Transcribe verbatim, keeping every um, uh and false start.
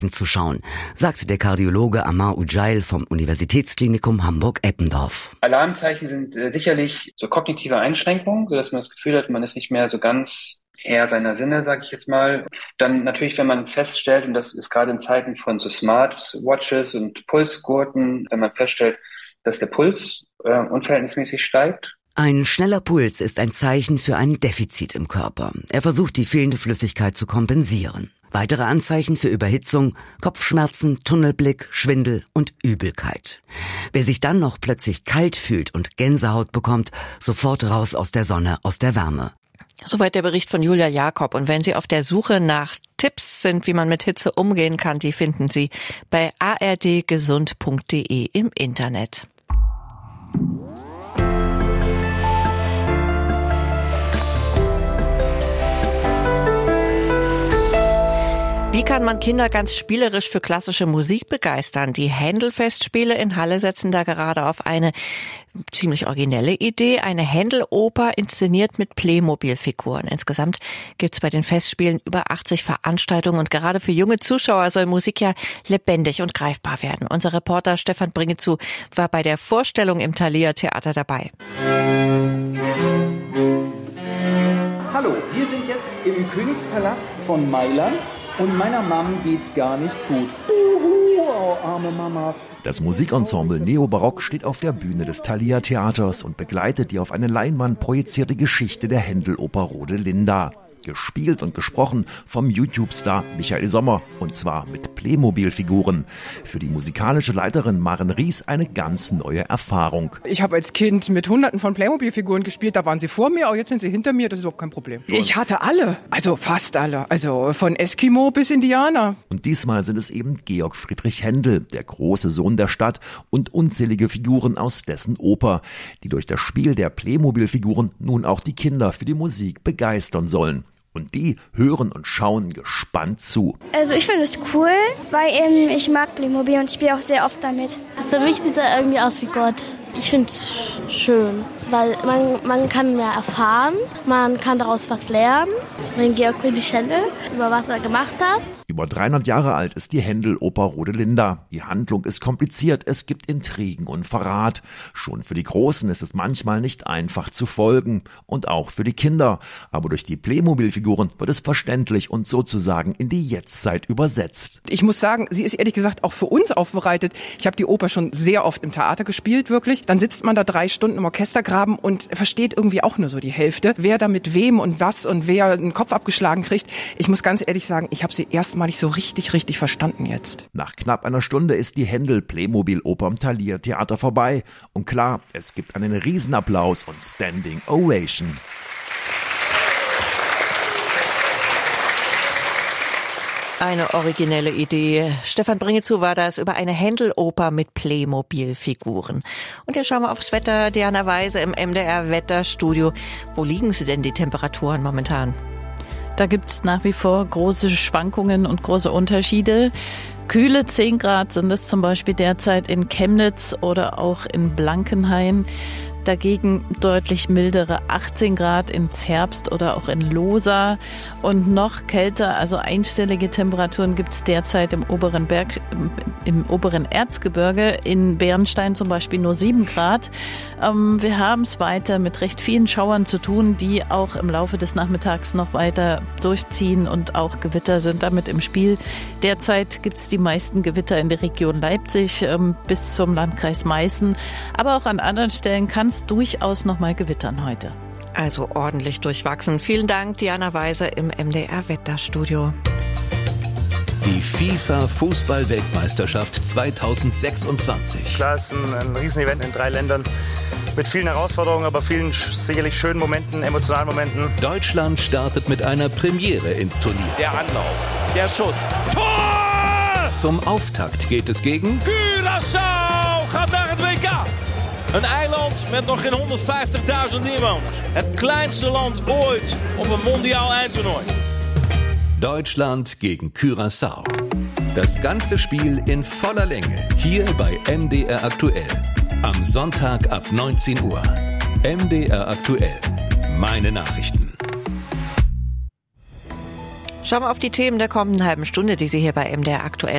zu schauen, sagte der Kardiologe Amar Ujail vom Universitätsklinikum Hamburg-Eppendorf. Alarmzeichen sind äh, sicherlich so kognitive Einschränkungen, sodass man das Gefühl hat, man ist nicht mehr so ganz Herr seiner Sinne, sage ich jetzt mal. Dann natürlich, wenn man feststellt, und das ist gerade in Zeiten von so Smartwatches und Pulsgurten, wenn man feststellt, dass der Puls äh, unverhältnismäßig steigt. Ein schneller Puls ist ein Zeichen für ein Defizit im Körper. Er versucht, die fehlende Flüssigkeit zu kompensieren. Weitere Anzeichen für Überhitzung, Kopfschmerzen, Tunnelblick, Schwindel und Übelkeit. Wer sich dann noch plötzlich kalt fühlt und Gänsehaut bekommt, sofort raus aus der Sonne, aus der Wärme. Soweit der Bericht von Julia Jakob. Und wenn Sie auf der Suche nach Tipps sind, wie man mit Hitze umgehen kann, die finden Sie bei a r d gesund punkt d e im Internet. Wie kann man Kinder ganz spielerisch für klassische Musik begeistern? Die Händel-Festspiele in Halle setzen da gerade auf eine ziemlich originelle Idee. Eine Händel-Oper inszeniert mit Playmobil-Figuren. Insgesamt gibt's bei den Festspielen über achtzig Veranstaltungen und gerade für junge Zuschauer soll Musik ja lebendig und greifbar werden. Unser Reporter Stefan Bringezu war bei der Vorstellung im Thalia Theater dabei. Hallo, wir sind jetzt im Königspalast von Mailand. Und meiner Mom geht's gar nicht gut. Uhu, oh, arme Mama. Das Musikensemble Neobarock steht auf der Bühne des Thalia Theaters und begleitet die auf eine Leinwand projizierte Geschichte der Händel-Oper Rodelinda. Gespielt und gesprochen vom YouTube-Star Michael Sommer, und zwar mit Playmobil-Figuren. Für die musikalische Leiterin Maren Ries eine ganz neue Erfahrung. Ich habe als Kind mit hunderten von Playmobil-Figuren gespielt, da waren sie vor mir, aber jetzt sind sie hinter mir, das ist überhaupt kein Problem. Ich hatte alle, also fast alle, also von Eskimo bis Indianer. Und diesmal sind es eben Georg Friedrich Händel, der große Sohn der Stadt, und unzählige Figuren aus dessen Oper, die durch das Spiel der Playmobil-Figuren nun auch die Kinder für die Musik begeistern sollen. Und die hören und schauen gespannt zu. Also ich finde es cool, weil ähm, ich mag Playmobil und ich spiele auch sehr oft damit. Für mich sieht er irgendwie aus wie Gott. Ich finde es schön, weil man, man kann mehr erfahren, man kann daraus was lernen, wenn Georg Friedrich Händel über was er gemacht hat. Über dreihundert Jahre alt ist die Händel-Oper Rodelinda. Die Handlung ist kompliziert, es gibt Intrigen und Verrat. Schon für die Großen ist es manchmal nicht einfach zu folgen. Und auch für die Kinder. Aber durch die Playmobil-Figuren wird es verständlich und sozusagen in die Jetztzeit übersetzt. Ich muss sagen, sie ist ehrlich gesagt auch für uns aufbereitet. Ich habe die Oper schon sehr oft im Theater gespielt, wirklich. Dann sitzt man da drei Stunden im Orchestergraben und versteht irgendwie auch nur so die Hälfte. Wer da mit wem und was und wer einen Kopf abgeschlagen kriegt. Ich muss ganz ehrlich sagen, ich habe sie erstmal nicht so richtig, richtig verstanden jetzt. Nach knapp einer Stunde ist die Händel-Playmobil-Oper im Thalia Theater vorbei. Und klar, es gibt einen Riesenapplaus und Standing Ovation. Eine originelle Idee. Stefan Bringezu war das über eine Händel-Oper mit Playmobil-Figuren. Und jetzt schauen wir aufs Wetter. Diana Weise im M D R-Wetterstudio. Wo liegen sie denn, die Temperaturen momentan? Da gibt's nach wie vor große Schwankungen und große Unterschiede. Kühle zehn Grad sind es zum Beispiel derzeit in Chemnitz oder auch in Blankenhain. Dagegen deutlich mildere achtzehn Grad in Zerbst oder auch in Lohsa. Und noch kälter, also einstellige Temperaturen gibt es derzeit im oberen Berg, im oberen Erzgebirge. In Bernstein zum Beispiel nur sieben Grad. Ähm, wir haben es weiter mit recht vielen Schauern zu tun, die auch im Laufe des Nachmittags noch weiter durchziehen und auch Gewitter sind damit im Spiel. Derzeit gibt es die meisten Gewitter in der Region Leipzig ähm, bis zum Landkreis Meißen. Aber auch an anderen Stellen kann durchaus noch mal gewittern heute. Also ordentlich durchwachsen. Vielen Dank, Diana Weise im M D R-Wetterstudio. Die FIFA-Fußball-Weltmeisterschaft zweitausendsechsundzwanzig. Klar, es ist ein, ein Riesenevent in drei Ländern mit vielen Herausforderungen, aber vielen sicherlich schönen Momenten, emotionalen Momenten. Deutschland startet mit einer Premiere ins Turnier. Der Anlauf, der Schuss, Tor! Zum Auftakt geht es gegen Curaçao gaat naar het W K. Een eiland met nog geen honderdvijftigduizend inwoners. Het kleinste land ooit op een mondiaal eindtoernooi. Deutschland gegen Curaçao. Das ganze Spiel in voller Länge hier bei M D R Aktuell. Am Sonntag ab neunzehn Uhr. M D R Aktuell. Meine Nachrichten. Schauen wir auf die Themen der kommenden halben Stunde, die Sie hier bei M D R Aktuell